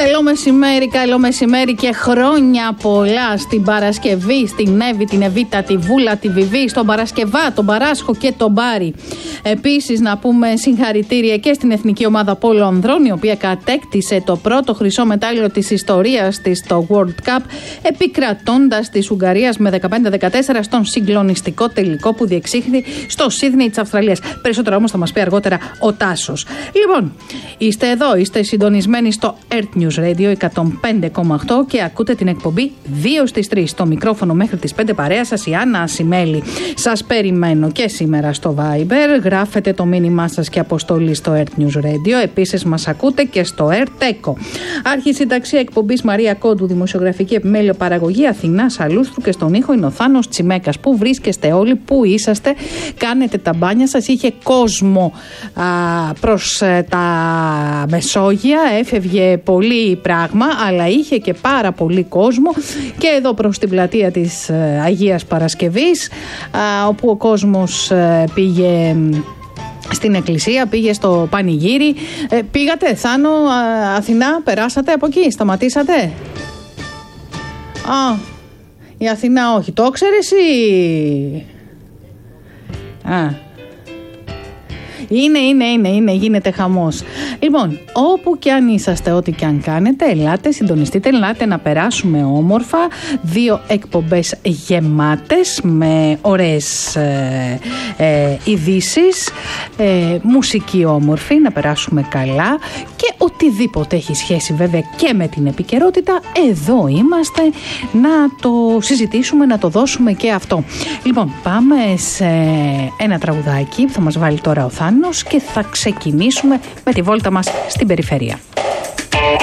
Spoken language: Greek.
Καλό μεσημέρι και χρόνια πολλά στην Παρασκευή, στην Εύη, την Εβίτα, τη Βούλα, τη Βιβί, στον Παρασκευά, τον Παράσχο και τον Μπάρι. Επίσης να πούμε συγχαρητήρια και στην Εθνική Ομάδα Πόλο Ανδρών, η οποία κατέκτησε το πρώτο χρυσό μετάλλιο της ιστορίας της στο World Cup, επικρατώντας της Ουγγαρίας με 15-14 στον συγκλονιστικό τελικό που διεξήχθη στο Σίδνεϊ της Αυστραλίας. Περισσότερο όμως θα μας πει αργότερα ο Τάσος. Λοιπόν, είστε εδώ, είστε συντονισμένοι στο Earth News Radio 105,8 και ακούτε την εκπομπή 2 στις 3. Στο μικρόφωνο μέχρι τις 5 παρέα σας η Άννα Ασημέλη. Σας περιμένω και σήμερα στο Viber. Γράφετε το μήνυμά σας και αποστολή στο Earth News Radio. Επίσης μας ακούτε και στο Earth Echo. Αρχισυνταξία εκπομπής Μαρία Κόντου, δημοσιογραφική επιμέλεια παραγωγή Αθηνά Σαλούστρου και στον ήχο είναι ο Θάνος Τσιμέκας. Πού βρίσκεστε όλοι, πού είσαστε, κάνετε τα μπάνια σας. Είχε κόσμο προς τα Μεσόγεια, έφευγε πολύ πράγμα, αλλά είχε και πάρα πολύ κόσμο και εδώ προς την πλατεία της Αγίας Παρασκευής, όπου ο κόσμος πήγε στην εκκλησία, πήγε στο πανηγύρι. Πήγατε, Θάνο, Αθηνά, περάσατε από εκεί, σταματήσατε? Η Αθηνά όχι, το ξέρεις ή? Είναι, γίνεται χαμός. Λοιπόν, όπου και αν είσαστε, ό,τι και αν κάνετε, ελάτε, συντονιστείτε, ελάτε να περάσουμε όμορφα. 2 εκπομπές γεμάτες με ωραίες ειδήσεις, μουσική όμορφη, να περάσουμε καλά και οτιδήποτε έχει σχέση βέβαια και με την επικαιρότητα, εδώ είμαστε να το συζητήσουμε, να το δώσουμε και αυτό. Λοιπόν, πάμε σε ένα τραγουδάκι που θα μας βάλει τώρα ο Θάνος και θα ξεκινήσουμε με τη βόλτα μας στην περιφέρεια.